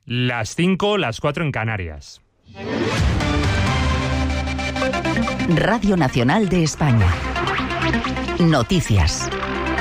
Las 5, las 4 en Canarias. Radio Nacional de España. Noticias.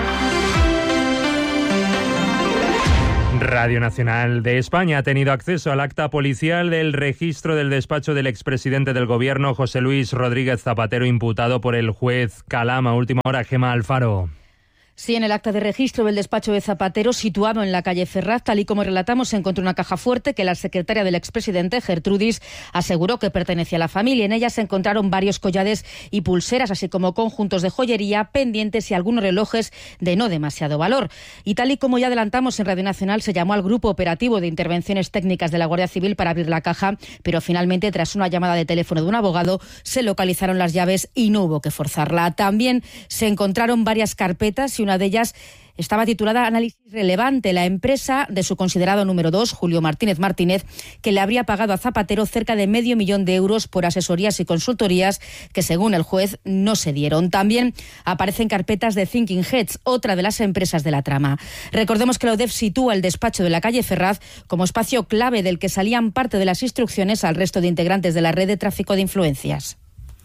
Radio Nacional de España ha tenido acceso al acta policial del registro del despacho del expresidente del Gobierno, José Luis Rodríguez Zapatero, imputado por el juez Calama. Última hora, Gemma Alfaro. Sí, en el acta de registro del despacho de Zapatero, situado en la calle Ferraz, tal y como relatamos, se encontró una caja fuerte que la secretaria del expresidente, Gertrudis, aseguró que pertenecía a la familia. En ella se encontraron varios collares y pulseras, así como conjuntos de joyería, pendientes y algunos relojes de no demasiado valor. Y tal y como ya adelantamos en Radio Nacional, se llamó al Grupo Operativo de Intervenciones Técnicas de la Guardia Civil para abrir la caja, pero finalmente, tras una llamada de teléfono de un abogado, se localizaron las llaves y no hubo que forzarla. También se encontraron varias carpetas y una de ellas estaba titulada Análisis relevante. La empresa de su considerado número 2, Julio Martínez Martínez, que le habría pagado a Zapatero cerca de $500,000 por asesorías y consultorías que, según el juez, no se dieron. También aparecen carpetas de Thinking Heads, otra de las empresas de la trama. Recordemos que la UDEF sitúa el despacho de la calle Ferraz como espacio clave del que salían parte de las instrucciones al resto de integrantes de la red de tráfico de influencias.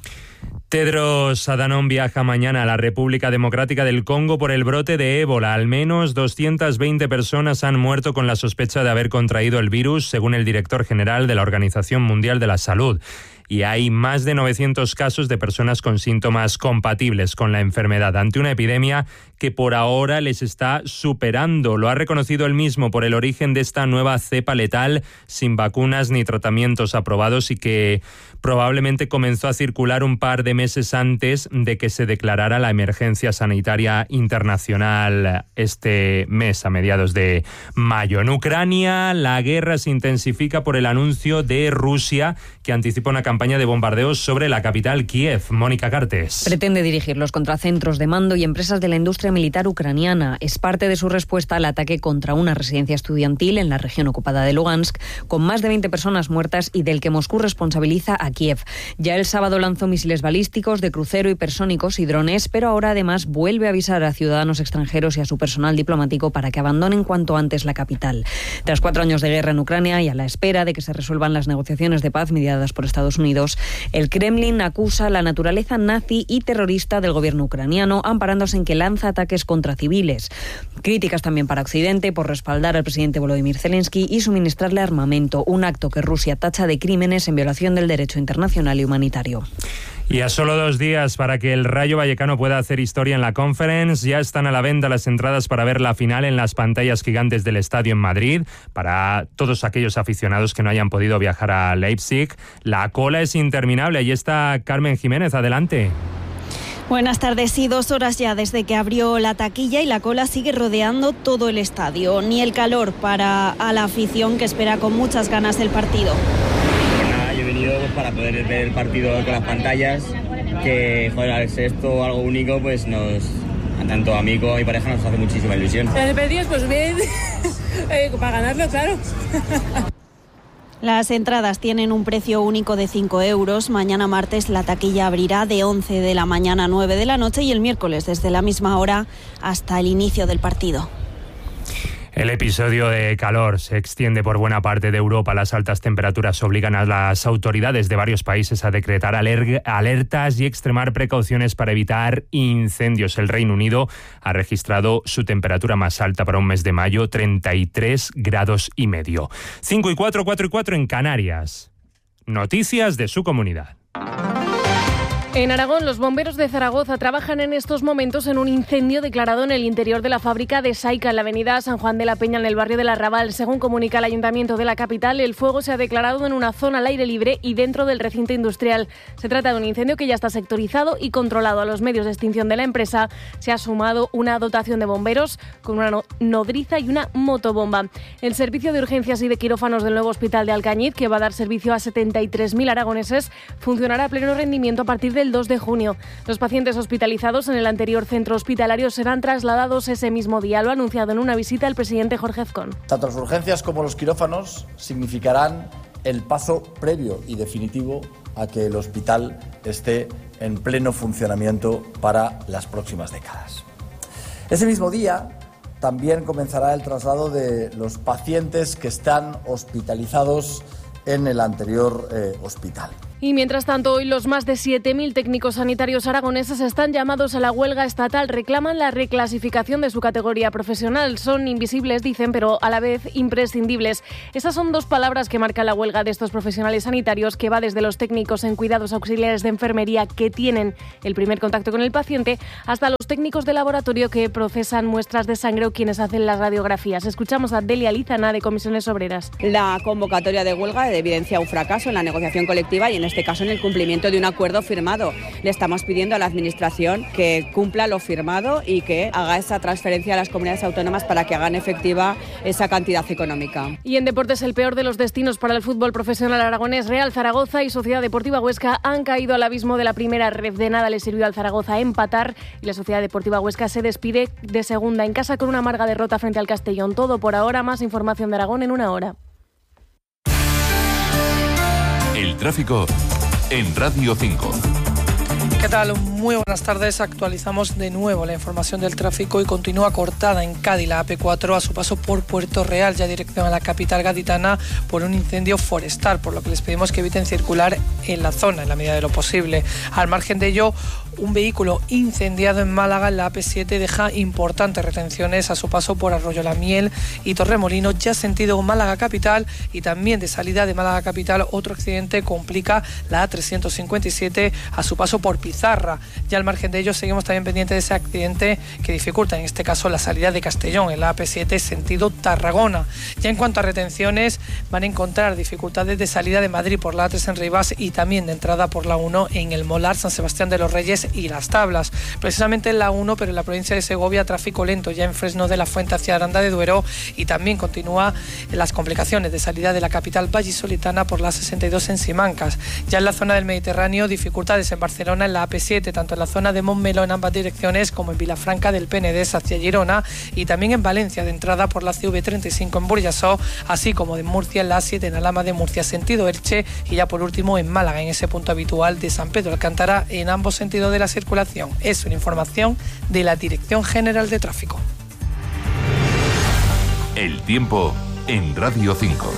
Tedros Adhanom viaja mañana a la República Democrática del Congo por el brote de ébola. Al menos 220 personas han muerto con la sospecha de haber contraído el virus, según el director general de la Organización Mundial de la Salud. Y hay más de 900 casos de personas con síntomas compatibles con la enfermedad, ante una epidemia que por ahora les está superando. Lo ha reconocido él mismo por el origen de esta nueva cepa letal, sin vacunas ni tratamientos aprobados, y que probablemente comenzó a circular un par de meses antes de que se declarara la emergencia sanitaria internacional este mes, a mediados de mayo. En Ucrania, la guerra se intensifica por el anuncio de Rusia, que anticipa una campaña de bombardeos sobre la capital, Kiev. Mónica Cartes. Pretende dirigirlos contra centros de mando y empresas de la industria militar ucraniana. Es parte de su respuesta al ataque contra una residencia estudiantil en la región ocupada de Lugansk, con más de 20 personas muertas y del que Moscú responsabiliza a Kiev. Ya el sábado lanzó misiles balísticos, de crucero, hipersónicos y drones, pero ahora además vuelve a avisar a ciudadanos extranjeros y a su personal diplomático para que abandonen cuanto antes la capital. Tras 4 años de guerra en Ucrania y a la espera de que se resuelvan las negociaciones de paz mediadas por Estados Unidos, el Kremlin acusa la naturaleza nazi y terrorista del gobierno ucraniano, amparándose en que lanza ataques contra civiles. Críticas también para Occidente por respaldar al presidente Volodymyr Zelensky y suministrarle armamento, un acto que Rusia tacha de crímenes en violación del derecho internacional y humanitario. Y a solo 2 días para que el Rayo Vallecano pueda hacer historia en la Conference, ya están a la venta las entradas para ver la final en las pantallas gigantes del estadio en Madrid. Para todos aquellos aficionados que no hayan podido viajar a Leipzig, la cola es interminable. Ahí está Carmen Jiménez, adelante. Buenas tardes. Sí, 2 horas ya desde que abrió la taquilla y la cola sigue rodeando todo el estadio. Ni el calor para a la afición, que espera con muchas ganas el partido. Yo he venido para poder ver el partido con las pantallas, que joder, al ser esto algo único, pues tanto a mí como a mi pareja nos hace muchísima ilusión. El partido pues bien, para ganarlo, claro. Las entradas tienen un precio único de 5 euros. Mañana martes la taquilla abrirá de 11 de la mañana a 9 de la noche y el miércoles desde la misma hora hasta el inicio del partido. El episodio de calor se extiende por buena parte de Europa. Las altas temperaturas obligan a las autoridades de varios países a decretar alertas y extremar precauciones para evitar incendios. El Reino Unido ha registrado su temperatura más alta para un mes de mayo, 33,5 grados. 5 y 4, 4 y 4 en Canarias. Noticias de su comunidad. En Aragón, los bomberos de Zaragoza trabajan en estos momentos en un incendio declarado en el interior de la fábrica de Saica, en la avenida San Juan de la Peña, en el barrio del Arrabal. Según comunica el Ayuntamiento de la capital, el fuego se ha declarado en una zona al aire libre y dentro del recinto industrial. Se trata de un incendio que ya está sectorizado y controlado. A los medios de extinción de la empresa se ha sumado una dotación de bomberos con una nodriza y una motobomba. El servicio de urgencias y de quirófanos del nuevo hospital de Alcañiz, que va a dar servicio a 73.000 aragoneses, funcionará a pleno rendimiento a partir del 2 de junio. Los pacientes hospitalizados en el anterior centro hospitalario serán trasladados ese mismo día. Lo ha anunciado en una visita el presidente Jorge Azcón. Tanto las urgencias como los quirófanos significarán el paso previo y definitivo a que el hospital esté en pleno funcionamiento para las próximas décadas. Ese mismo día también comenzará el traslado de los pacientes que están hospitalizados en el anterior hospital. Y mientras tanto, hoy los más de 7.000 técnicos sanitarios aragoneses están llamados a la huelga estatal. Reclaman la reclasificación de su categoría profesional. Son invisibles, dicen, pero a la vez imprescindibles. Esas son dos palabras que marca la huelga de estos profesionales sanitarios, que va desde los técnicos en cuidados auxiliares de enfermería, que tienen el primer contacto con el paciente, hasta los técnicos de laboratorio que procesan muestras de sangre o quienes hacen las radiografías. Escuchamos a Delia Lizana, de Comisiones Obreras. La convocatoria de huelga evidencia un fracaso en la negociación colectiva y en este caso en el cumplimiento de un acuerdo firmado. Le estamos pidiendo a la Administración que cumpla lo firmado y que haga esa transferencia a las comunidades autónomas para que hagan efectiva esa cantidad económica. Y en deportes, el peor de los destinos para el fútbol profesional aragonés. Real Zaragoza y Sociedad Deportiva Huesca han caído al abismo de la primera ref. De nada le sirvió al Zaragoza empatar y la Sociedad Deportiva Huesca se despide de segunda en casa con una amarga derrota frente al Castellón. Todo por ahora. Más información de Aragón en una hora. El tráfico en Radio 5. ¿Qué tal? Muy buenas tardes. Actualizamos de nuevo la información del tráfico y continúa cortada en Cádiz la AP4 a su paso por Puerto Real, ya dirección a la capital gaditana, por un incendio forestal, por lo que les pedimos que eviten circular en la zona en la medida de lo posible. Al margen de ello, un vehículo incendiado en Málaga en la AP7 deja importantes retenciones a su paso por Arroyo la Miel y Torremolinos, ya sentido Málaga capital, y también de salida de Málaga capital otro accidente complica la A357 a su paso por Pizarra. Ya al margen de ello seguimos también pendientes de ese accidente que dificulta en este caso la salida de Castellón en la AP7 sentido Tarragona. Ya en cuanto a retenciones, van a encontrar dificultades de salida de Madrid por la A3 en Rivas y también de entrada por la 1 en el Molar, San Sebastián de los Reyes y Las Tablas. Precisamente en la 1, pero en la provincia de Segovia, tráfico lento ya en Fresno de la Fuente hacia Aranda de Duero, y también continúa las complicaciones de salida de la capital vallisoletana por la 62 en Simancas. Ya en la zona del Mediterráneo, dificultades en Barcelona en la AP7, tanto en la zona de Montmeló en ambas direcciones como en Vilafranca del Penedès hacia Girona, y también en Valencia de entrada por la CV35 en Burjasó, así como de Murcia en la A7 en Alhama de Murcia sentido Elche, y ya por último en Málaga en ese punto habitual de San Pedro Alcántara en ambos sentidos de la circulación. Es una información de la Dirección General de Tráfico. El tiempo en Radio 5.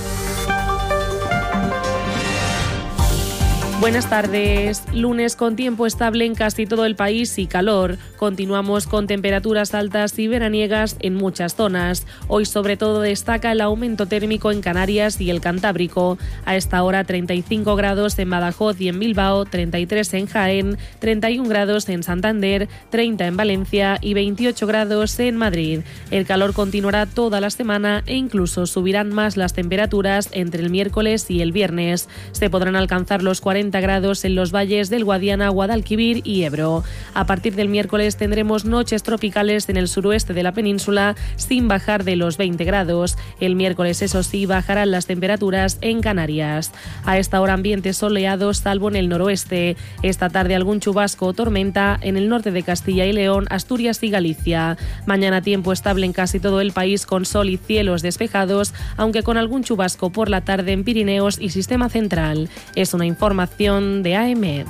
Buenas tardes. Lunes con tiempo estable en casi todo el país y calor. Continuamos con temperaturas altas y veraniegas en muchas zonas. Hoy sobre todo destaca el aumento térmico en Canarias y el Cantábrico. A esta hora 35 grados en Badajoz y en Bilbao, 33 en Jaén, 31 grados en Santander, 30 en Valencia y 28 grados en Madrid. El calor continuará toda la semana e incluso subirán más las temperaturas entre el miércoles y el viernes. Se podrán alcanzar los 40 grados en los valles del Guadiana, Guadalquivir y Ebro. A partir del miércoles tendremos noches tropicales en el suroeste de la península sin bajar de los 20 grados. El miércoles, eso sí, bajarán las temperaturas en Canarias. A esta hora ambiente soleado salvo en el noroeste. Esta tarde algún chubasco o tormenta en el norte de Castilla y León, Asturias y Galicia. Mañana tiempo estable en casi todo el país con sol y cielos despejados, aunque con algún chubasco por la tarde en Pirineos y Sistema Central. Es una información de AEMET.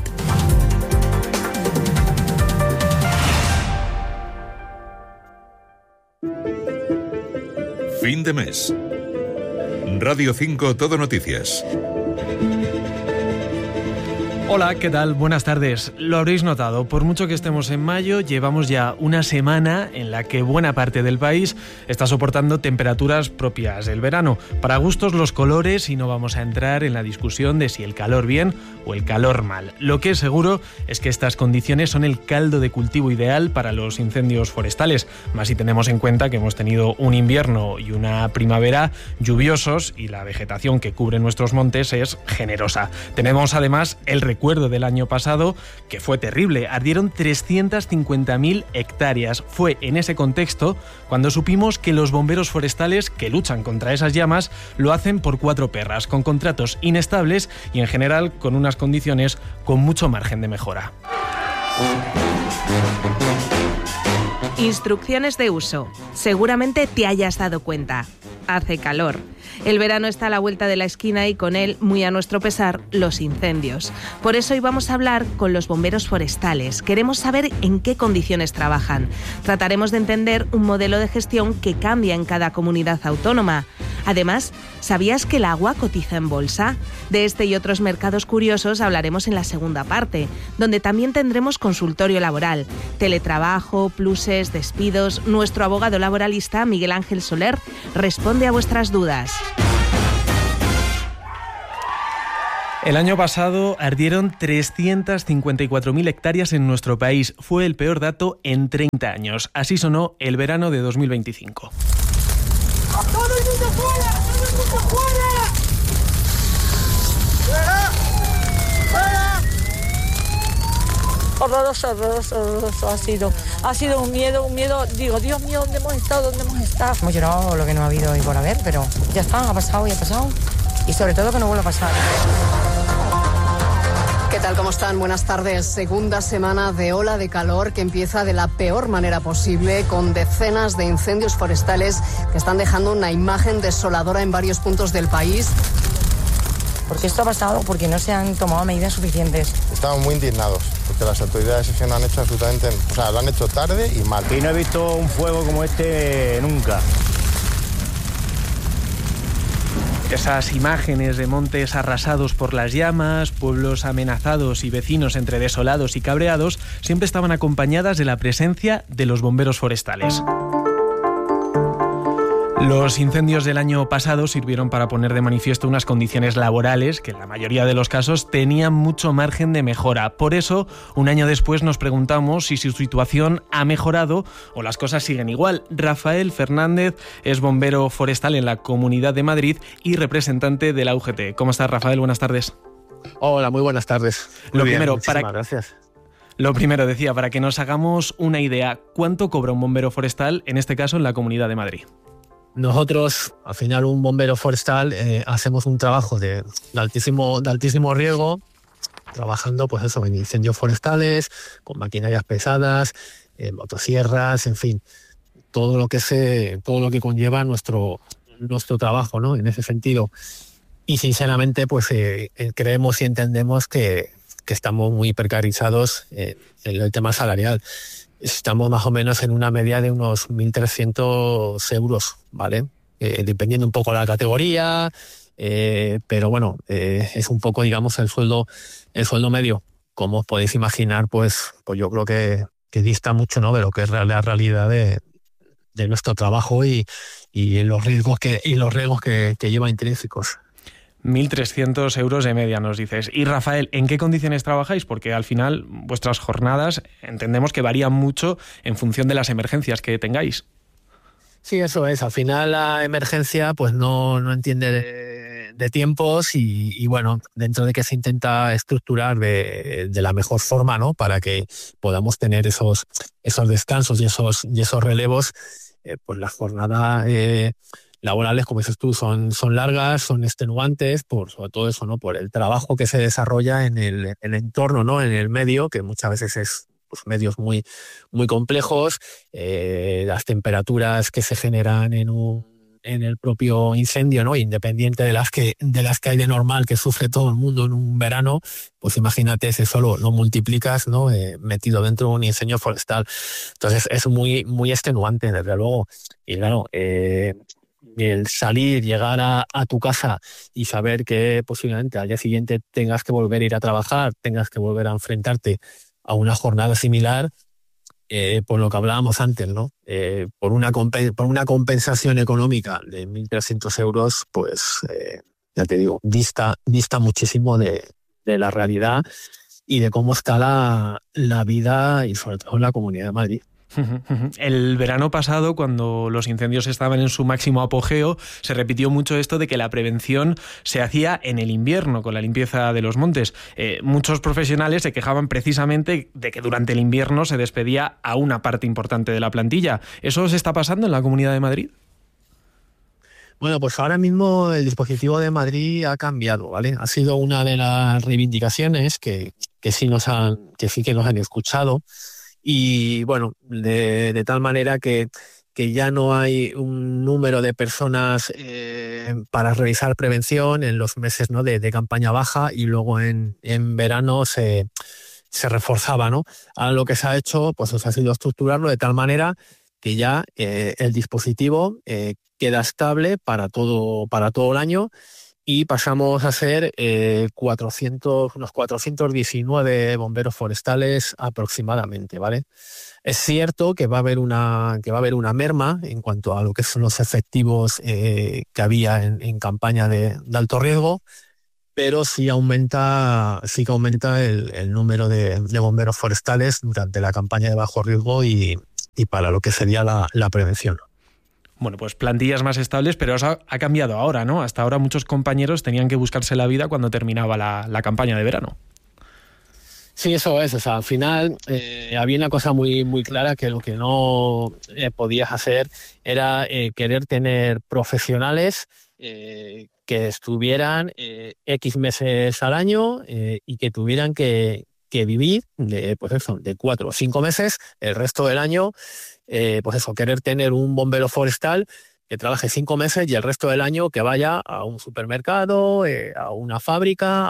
Fin de mes. Radio 5 Todo Noticias. Hola, ¿qué tal? Buenas tardes. Lo habréis notado, por mucho que estemos en mayo, llevamos ya una semana en la que buena parte del país está soportando temperaturas propias del verano. Para gustos los colores, y no vamos a entrar en la discusión de si el calor bien o el calor mal. Lo que es seguro es que estas condiciones son el caldo de cultivo ideal para los incendios forestales, más si tenemos en cuenta que hemos tenido un invierno y una primavera lluviosos y la vegetación que cubre nuestros montes es generosa. Tenemos además el recuerdo del año pasado, que fue terrible. Ardieron 350.000 hectáreas. Fue en ese contexto cuando supimos que los bomberos forestales que luchan contra esas llamas lo hacen por 4 perras, con contratos inestables y en general con unas condiciones con mucho margen de mejora. Instrucciones de uso. Seguramente te hayas dado cuenta. Hace calor. El verano está a la vuelta de la esquina y con él, muy a nuestro pesar, los incendios. Por eso hoy vamos a hablar con los bomberos forestales. Queremos saber en qué condiciones trabajan. Trataremos de entender un modelo de gestión que cambia en cada comunidad autónoma. Además, ¿sabías que el agua cotiza en bolsa? De este y otros mercados curiosos hablaremos en la segunda parte, donde también tendremos consultorio laboral, teletrabajo, pluses, despidos. Nuestro abogado laboralista, Miguel Ángel Soler, responde a vuestras dudas. El año pasado ardieron 354.000 hectáreas en nuestro país. Fue el peor dato en 30 años. Así sonó el verano de 2025. ¡Todo el mundo fuera! ¡Todo el mundo fuera! ¡Fuera! Horroroso. Ha sido un miedo. Digo, Dios mío, ¿dónde hemos estado? Hemos llorado lo que no ha habido y por haber, pero ya está, ha pasado. Y sobre todo que no vuelva a pasar. ¿Qué tal? ¿Cómo están? Buenas tardes. Segunda semana de ola de calor que empieza de la peor manera posible, con decenas de incendios forestales que están dejando una imagen desoladora en varios puntos del país. Porque esto ha pasado porque no se han tomado medidas suficientes. Estamos muy indignados porque las autoridades es que no han hecho absolutamente, lo han hecho tarde y mal. Y no he visto un fuego como este nunca. Esas imágenes de montes arrasados por las llamas, pueblos amenazados y vecinos entre desolados y cabreados siempre estaban acompañadas de la presencia de los bomberos forestales. Los incendios del año pasado sirvieron para poner de manifiesto unas condiciones laborales que en la mayoría de los casos tenían mucho margen de mejora. Por eso, un año después nos preguntamos si su situación ha mejorado o las cosas siguen igual. Rafael Fernández es bombero forestal en la Comunidad de Madrid y representante de la UGT. ¿Cómo estás, Rafael? Buenas tardes. Hola, muy buenas tardes. Gracias. Lo primero, decía, para que nos hagamos una idea, ¿cuánto cobra un bombero forestal, en este caso en la Comunidad de Madrid? Nosotros, al final, un bombero forestal, hacemos un trabajo de altísimo riesgo, trabajando pues eso, en incendios forestales, con maquinarias pesadas, motosierras, en fin, todo lo que conlleva nuestro trabajo, ¿no? En ese sentido. Y sinceramente, pues creemos y entendemos que estamos muy precarizados en el tema salarial. Estamos más o menos en una media de unos 1.300 euros, ¿vale? Dependiendo un poco de la categoría, pero bueno, es un poco, digamos, el sueldo medio. Como os podéis imaginar, pues yo creo que dista mucho, ¿no?, de lo que es la realidad de nuestro trabajo y los riesgos que lleva intrínsecos. 1.300 euros de media, nos dices. Y Rafael, ¿en qué condiciones trabajáis? Porque al final vuestras jornadas entendemos que varían mucho en función de las emergencias que tengáis. Sí, eso es. Al final la emergencia pues no entiende de tiempos y bueno, dentro de que se intenta estructurar de la mejor forma, ¿no?, para que podamos tener esos descansos y esos relevos, pues las jornadas laborales, como dices tú, son largas, son extenuantes, sobre todo eso, ¿no?, por el trabajo que se desarrolla en el entorno, ¿no?, en el medio, que muchas veces es pues, medios muy, muy complejos, las temperaturas que se generan en el propio incendio, ¿no?, independiente de las que hay de normal que sufre todo el mundo en un verano, pues imagínate si solo lo multiplicas, ¿no?, metido dentro de un incendio forestal. Entonces es muy, muy extenuante, desde luego. Y claro, el salir, llegar a tu casa y saber que posiblemente al día siguiente tengas que volver a ir a trabajar, tengas que volver a enfrentarte a una jornada similar, por lo que hablábamos antes, ¿no? Por una compensación económica de 1.300 euros, pues ya te digo, dista muchísimo de la realidad y de cómo está la vida y sobre todo en la Comunidad de Madrid. El verano pasado, cuando los incendios estaban en su máximo apogeo, se repitió mucho esto de que la prevención se hacía en el invierno, con la limpieza de los montes. Muchos profesionales se quejaban precisamente de que durante el invierno se despedía a una parte importante de la plantilla. ¿Eso os está pasando en la Comunidad de Madrid? Bueno, pues ahora mismo el dispositivo de Madrid ha cambiado, ¿vale? Ha sido una de las reivindicaciones que sí que nos han escuchado y bueno, de tal manera que ya no hay un número de personas para realizar prevención en los meses, ¿no?, de campaña baja, y luego en verano se reforzaba, ¿no? Ahora lo que se ha hecho pues ha sido estructurarlo de tal manera que ya el dispositivo queda estable para todo el año, y pasamos a ser unos 419 bomberos forestales aproximadamente, ¿vale? Es cierto que va a haber una merma en cuanto a lo que son los efectivos que había en campaña de alto riesgo, pero sí que aumenta el número de bomberos forestales durante la campaña de bajo riesgo y para lo que sería la prevención. Bueno, pues plantillas más estables, pero eso ha cambiado ahora, ¿no? Hasta ahora muchos compañeros tenían que buscarse la vida cuando terminaba la campaña de verano. Sí, eso es. O sea, al final había una cosa muy, muy clara, que lo que no podías hacer era querer tener profesionales que estuvieran X meses al año y que tuvieran que vivir de 4 o 5 meses el resto del año. Querer tener un bombero forestal que trabaje 5 meses y el resto del año que vaya a un supermercado, a una fábrica,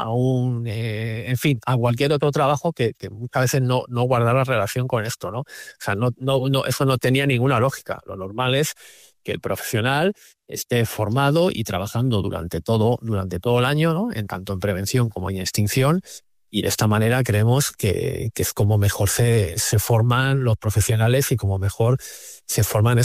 a cualquier otro trabajo que muchas veces no guardara relación con esto, ¿no? O sea, no, eso no tenía ninguna lógica. Lo normal es que el profesional esté formado y trabajando durante todo el año, ¿no? Tanto en prevención como en extinción. Y de esta manera creemos que es como mejor se forman los profesionales y como mejor se forman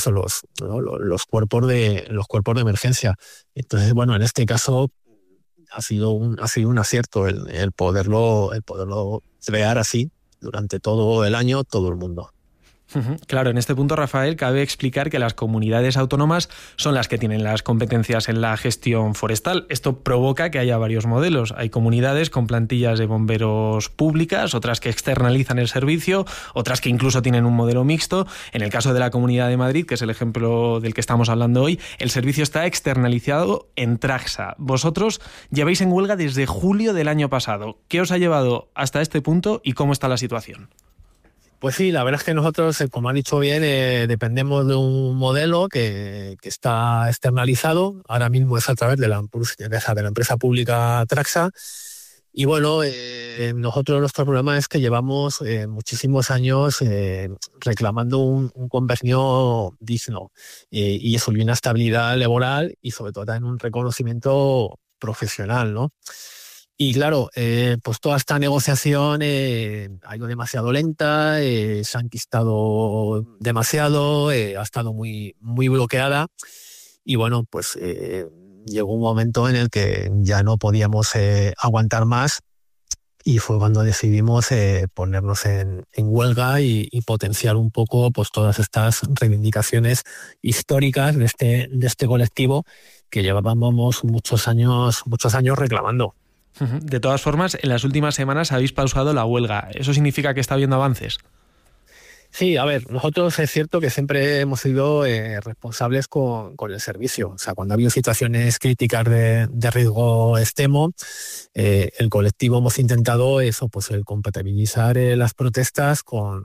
los cuerpos de emergencia. Entonces, bueno, en este caso ha sido un acierto el poderlo crear así durante todo el año, todo el mundo. Claro, en este punto, Rafael, cabe explicar que las comunidades autónomas son las que tienen las competencias en la gestión forestal. Esto provoca que haya varios modelos. Hay comunidades con plantillas de bomberos públicas, otras que externalizan el servicio, otras que incluso tienen un modelo mixto. En el caso de la Comunidad de Madrid, que es el ejemplo del que estamos hablando hoy, el servicio está externalizado en Traxa. Vosotros lleváis en huelga desde julio del año pasado. ¿Qué os ha llevado hasta este punto y cómo está la situación? Pues sí, la verdad es que nosotros, como han dicho bien, dependemos de un modelo que está externalizado. Ahora mismo es a través de la empresa pública Traxa. Y bueno, nuestro problema es que llevamos muchísimos años reclamando un convenio digno y eso, y una estabilidad laboral y sobre todo también un reconocimiento profesional, ¿no? Y claro, pues toda esta negociación ha ido demasiado lenta, se ha enquistado demasiado, ha estado muy, muy bloqueada y bueno, pues llegó un momento en el que ya no podíamos aguantar más y fue cuando decidimos ponernos en huelga y potenciar un poco pues todas estas reivindicaciones históricas de este colectivo que llevábamos muchos años reclamando. De todas formas, en las últimas semanas habéis pausado la huelga. ¿Eso significa que está habiendo avances? Sí, a ver, nosotros es cierto que siempre hemos sido responsables con el servicio. O sea, cuando ha habido situaciones críticas de riesgo extremo, el colectivo hemos intentado el compatibilizar las protestas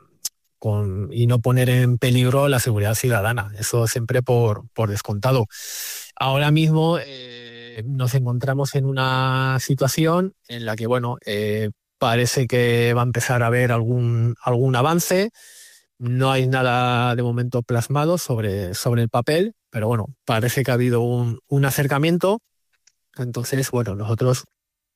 y no poner en peligro la seguridad ciudadana. Eso siempre por descontado. Ahora mismo nos encontramos en una situación en la que, bueno, parece que va a empezar a haber algún avance. No hay nada de momento plasmado sobre el papel, pero bueno, parece que ha habido un acercamiento. Entonces, bueno, nosotros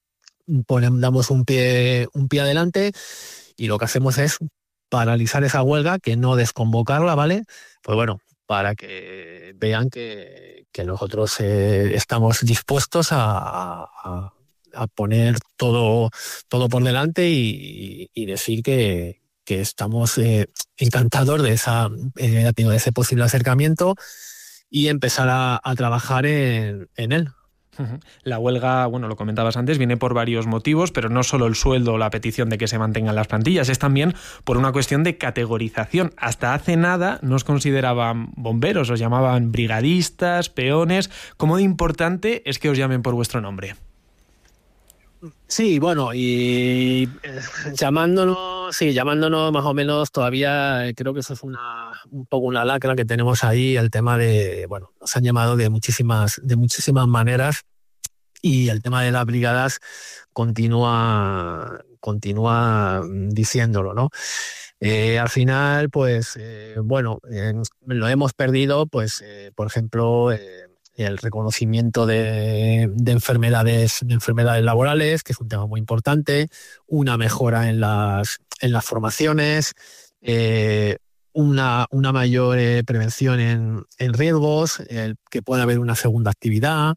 damos un pie adelante y lo que hacemos es paralizar esa huelga, que no desconvocarla, ¿vale? Pues bueno, para que vean que nosotros estamos dispuestos a poner todo por delante y decir que estamos encantados de ese posible acercamiento y empezar a trabajar en él. La huelga, bueno, lo comentabas antes, viene por varios motivos, pero no solo el sueldo o la petición de que se mantengan las plantillas, es también por una cuestión de categorización. Hasta hace nada nos consideraban bomberos, os llamaban brigadistas, peones. ¿Cómo de importante es que os llamen por vuestro nombre? Sí, bueno, y llamándonos más o menos todavía, creo que eso es un poco una lacra que tenemos ahí, el tema de, bueno, nos han llamado de muchísimas maneras, y el tema de las brigadas continúa diciéndolo, ¿no? Al final, pues, lo hemos perdido, pues, por ejemplo, el reconocimiento de enfermedades laborales, que es un tema muy importante, una mejora en las formaciones, una mayor prevención en riesgos, que pueda haber una segunda actividad,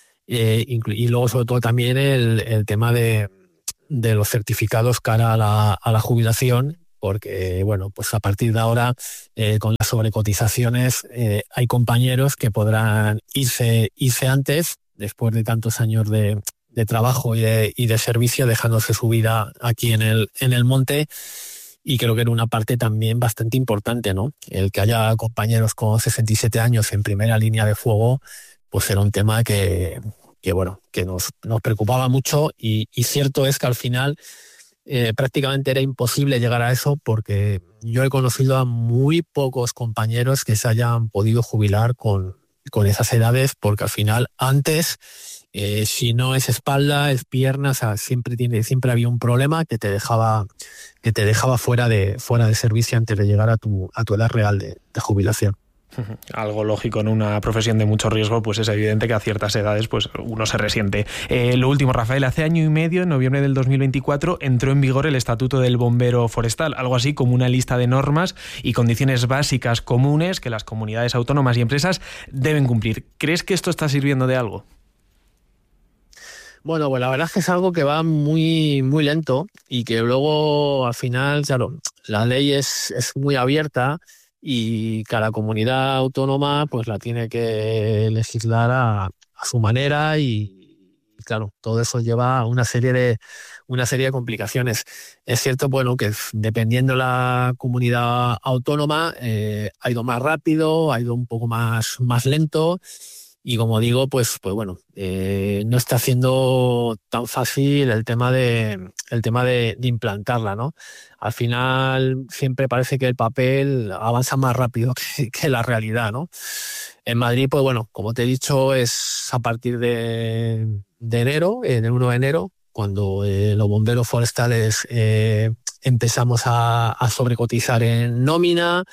y luego sobre todo también el tema de los certificados cara a la jubilación, porque, bueno, pues a partir de ahora, con las sobrecotizaciones, hay compañeros que podrán irse antes, después de tantos años de trabajo y de servicio, dejándose su vida aquí en el monte, y creo que era una parte también bastante importante, ¿no? El que haya compañeros con 67 años en primera línea de fuego, pues era un tema que nos preocupaba mucho, y cierto es que al final prácticamente era imposible llegar a eso, porque yo he conocido a muy pocos compañeros que se hayan podido jubilar con esas edades, porque al final antes, si no es espalda, es pierna, o sea, siempre había un problema que te dejaba fuera de servicio antes de llegar a tu edad real de jubilación. Algo lógico en una profesión de mucho riesgo, pues es evidente que a ciertas edades pues uno se resiente. Lo último, Rafael, hace año y medio, en noviembre del 2024, entró en vigor el Estatuto del Bombero Forestal, algo así como una lista de normas y condiciones básicas comunes que las comunidades autónomas y empresas deben cumplir. ¿Crees que esto está sirviendo de algo? Bueno, pues la verdad es que es algo que va muy, muy lento, y que luego al final, claro, la ley es muy abierta, y cada comunidad autónoma pues la tiene que legislar a su manera, y claro, todo eso lleva a una serie de complicaciones. Es cierto, bueno, que dependiendo de la comunidad autónoma ha ido más rápido, ha ido un poco más lento, y como digo, pues bueno, no está siendo tan fácil el tema de implantarla, ¿no? Al final siempre parece que el papel avanza más rápido que la realidad, ¿no? En Madrid, pues bueno, como te he dicho, es a partir de enero, del 1 de enero, cuando los bomberos forestales empezamos a sobrecotizar en nómina.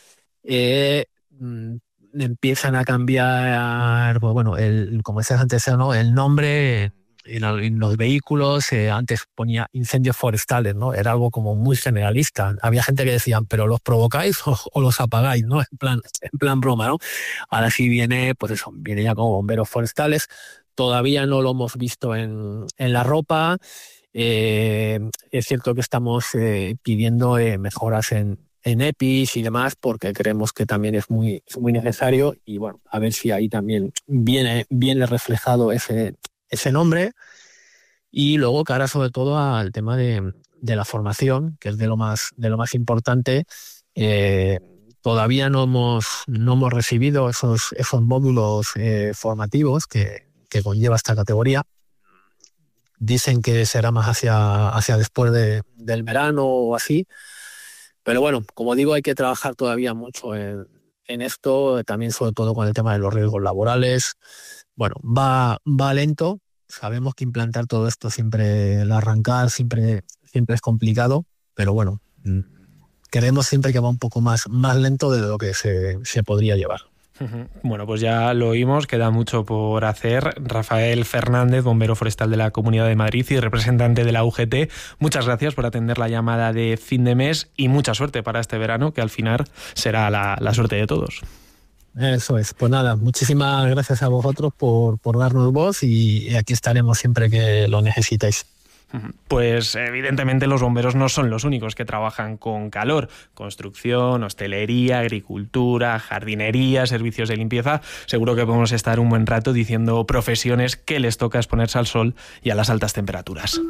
Empiezan a cambiar, pues bueno, como decías antes, ¿no?, el nombre en los vehículos. Antes ponía incendios forestales, ¿no? Era algo como muy generalista. Había gente que decían, ¿pero los provocáis o los apagáis?, ¿no? En plan broma, ¿no? Ahora sí viene ya como bomberos forestales. Todavía no lo hemos visto en la ropa. Es cierto que estamos pidiendo mejoras en EPIs y demás, porque creemos que también es muy necesario, y bueno, a ver si ahí también viene reflejado ese nombre. Y luego, cara sobre todo al tema de la formación, que es de lo más importante. Todavía no hemos recibido esos módulos formativos que conlleva esta categoría. Dicen que será más hacia después del verano o así. Pero bueno, como digo, hay que trabajar todavía mucho en esto, también sobre todo con el tema de los riesgos laborales. Bueno, va lento. Sabemos que implantar todo esto siempre, el arrancar siempre es complicado, pero bueno, creemos siempre que va un poco más lento de lo que se podría llevar. Bueno, pues ya lo oímos, queda mucho por hacer. Rafael Fernández, bombero forestal de la Comunidad de Madrid y representante de la UGT, muchas gracias por atender la llamada de fin de mes, y mucha suerte para este verano, que al final será la suerte de todos. Eso es, pues nada, muchísimas gracias a vosotros por darnos voz, y aquí estaremos siempre que lo necesitéis. Pues evidentemente los bomberos no son los únicos que trabajan con calor. Construcción, hostelería, agricultura, jardinería, servicios de limpieza. Seguro que podemos estar un buen rato diciendo profesiones que les toca exponerse al sol y a las altas temperaturas.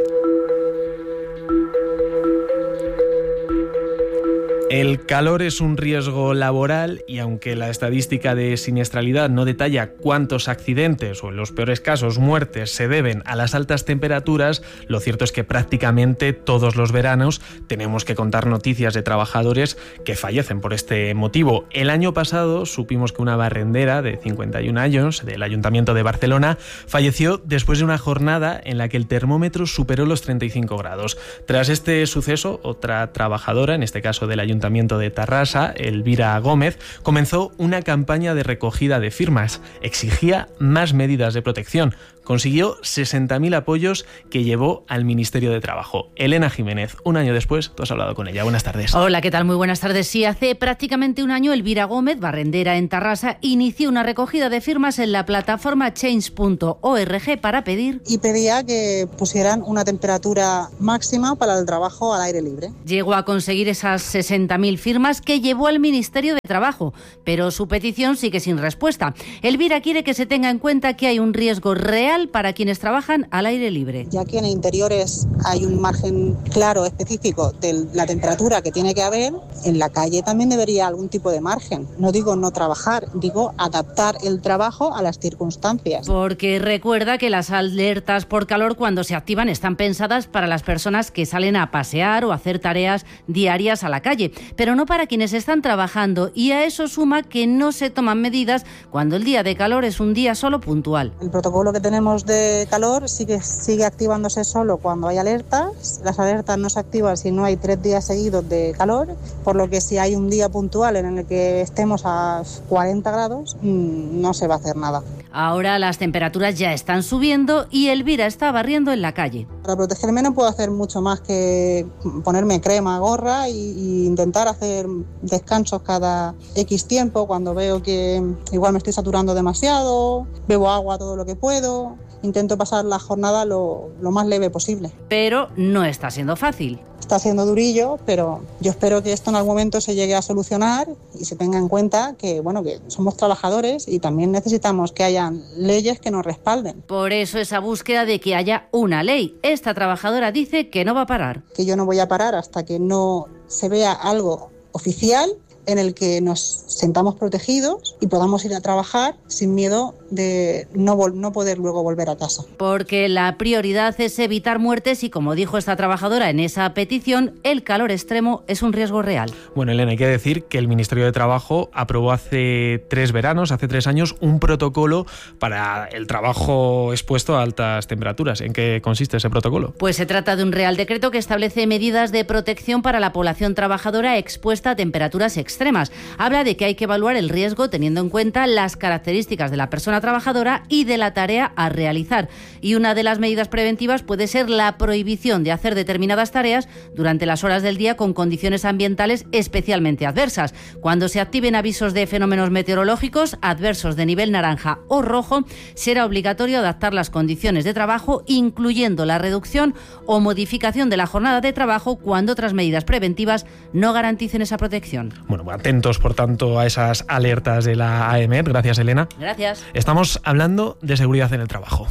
El calor es un riesgo laboral y aunque la estadística de siniestralidad no detalla cuántos accidentes o en los peores casos muertes se deben a las altas temperaturas, lo cierto es que prácticamente todos los veranos tenemos que contar noticias de trabajadores que fallecen por este motivo. El año pasado supimos que una barrendera de 51 años del Ayuntamiento de Barcelona falleció después de una jornada en la que el termómetro superó los 35 grados. Tras este suceso, otra trabajadora, en este caso del Ayuntamiento de Tarrasa, Elvira Gómez, comenzó una campaña de recogida de firmas. Exigía más medidas de protección. Consiguió 60.000 apoyos que llevó al Ministerio de Trabajo. Elena Jiménez, un año después, tú has hablado con ella. Buenas tardes. Hola, ¿qué tal? Muy buenas tardes. Sí, hace prácticamente un año Elvira Gómez, barrendera en Tarrasa, inició una recogida de firmas en la plataforma change.org para pedir... Y pedía que pusieran una temperatura máxima para el trabajo al aire libre. Llegó a conseguir esas 60.000 firmas que llevó al Ministerio de Trabajo, pero su petición sigue sin respuesta. Elvira quiere que se tenga en cuenta que hay un riesgo real para quienes trabajan al aire libre. Ya que en interiores hay un margen claro, específico de la temperatura que tiene que haber, en la calle también debería algún tipo de margen. No digo no trabajar, digo adaptar el trabajo a las circunstancias. Porque recuerda que las alertas por calor cuando se activan están pensadas para las personas que salen a pasear o hacer tareas diarias a la calle, pero no para quienes están trabajando, y a eso suma que no se toman medidas cuando el día de calor es un día solo puntual. El protocolo que tenemos de calor sigue activándose solo cuando hay alertas. Las alertas no se activan si no hay 3 días seguidos de calor, por lo que si hay un día puntual en el que estemos a 40 grados, no se va a hacer nada. Ahora las temperaturas ya están subiendo y Elvira está barriendo en la calle. Para protegerme no puedo hacer mucho más que ponerme crema, gorra y intentar hacer descansos cada X tiempo cuando veo que igual me estoy saturando demasiado, bebo agua todo lo que puedo. Intento pasar la jornada lo más leve posible. Pero no está siendo fácil. Está siendo durillo, pero yo espero que esto en algún momento se llegue a solucionar y se tenga en cuenta que, que somos trabajadores y también necesitamos que hayan leyes que nos respalden. Por eso esa búsqueda de que haya una ley. Esta trabajadora dice que no va a parar. Que yo no voy a parar hasta que no se vea algo oficial en el que nos sentamos protegidos y podamos ir a trabajar sin miedo de no poder luego volver a casa. Porque la prioridad es evitar muertes y, como dijo esta trabajadora en esa petición, el calor extremo es un riesgo real. Bueno, Elena, hay que decir que el Ministerio de Trabajo aprobó hace 3 años, un protocolo para el trabajo expuesto a altas temperaturas. ¿En qué consiste ese protocolo? Pues se trata de un Real Decreto que establece medidas de protección para la población trabajadora expuesta a temperaturas extremas. Habla de que hay que evaluar el riesgo teniendo en cuenta las características de la persona trabajadora y de la tarea a realizar. Y una de las medidas preventivas puede ser la prohibición de hacer determinadas tareas durante las horas del día con condiciones ambientales especialmente adversas. Cuando se activen avisos de fenómenos meteorológicos adversos de nivel naranja o rojo, será obligatorio adaptar las condiciones de trabajo, incluyendo la reducción o modificación de la jornada de trabajo cuando otras medidas preventivas no garanticen esa protección. Bueno, atentos, por tanto, a esas alertas de la AEMET. Gracias, Elena. Gracias. Estamos hablando de seguridad en el trabajo.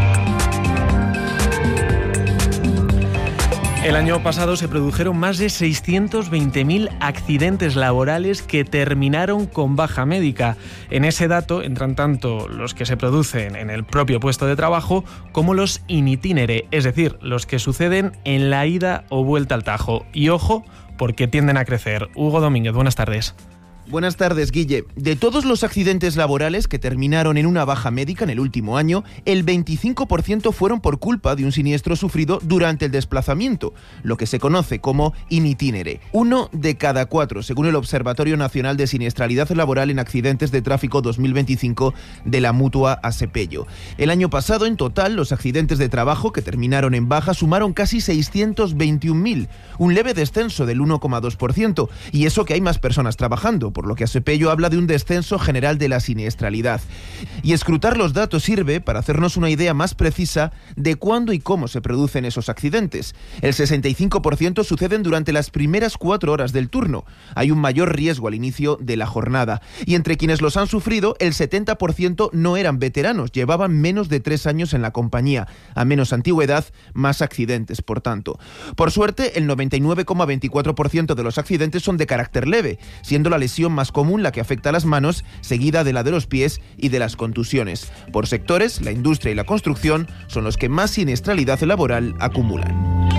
El año pasado se produjeron más de 620.000 accidentes laborales que terminaron con baja médica. En ese dato entran tanto los que se producen en el propio puesto de trabajo como los in itinere, es decir, los que suceden en la ida o vuelta al Tajo. Y ojo, porque tienden a crecer. Hugo Domínguez, buenas tardes. Buenas tardes, Guille. De todos los accidentes laborales que terminaron en una baja médica en el último año, el 25% fueron por culpa de un siniestro sufrido durante el desplazamiento, lo que se conoce como in itinere. 1 de cada 4, según el Observatorio Nacional de Siniestralidad Laboral en Accidentes de Tráfico 2025 de la Mutua Asepello. El año pasado, en total, los accidentes de trabajo que terminaron en baja sumaron casi 621.000, un leve descenso del 1,2%, y eso que hay más personas trabajando, por lo que Asepello habla de un descenso general de la siniestralidad. Y escrutar los datos sirve para hacernos una idea más precisa de cuándo y cómo se producen esos accidentes. El 65% suceden durante las primeras 4 horas del turno. Hay un mayor riesgo al inicio de la jornada. Y entre quienes los han sufrido, el 70% no eran veteranos, llevaban menos de 3 años en la compañía. A menos antigüedad, más accidentes, por tanto. Por suerte, el 99,24% de los accidentes son de carácter leve, siendo la lesión más común la que afecta a las manos, seguida de la de los pies y de las contusiones. Por sectores, la industria y la construcción son los que más siniestralidad laboral acumulan.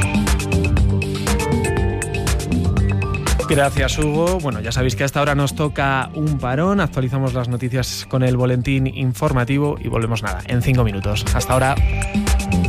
Gracias, Hugo. Bueno, ya sabéis que hasta ahora nos toca un parón. Actualizamos las noticias con el boletín informativo y volvemos en 5 minutos. Hasta ahora.